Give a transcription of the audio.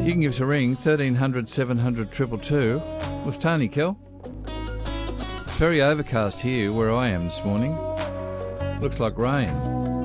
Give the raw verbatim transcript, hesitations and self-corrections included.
You can give us a ring, thirteen hundred seven hundred two two two, with Tony, Kel. It's very overcast here where I am this morning. Looks like rain.